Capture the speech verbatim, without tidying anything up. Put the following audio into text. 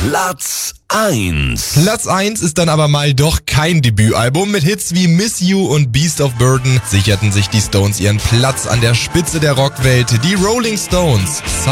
Platz eins. Platz eins ist dann aber mal doch kein Debütalbum. Mit Hits wie Miss You und Beast of Burden sicherten sich die Stones ihren Platz an der Spitze der Rockwelt. Die Rolling Stones.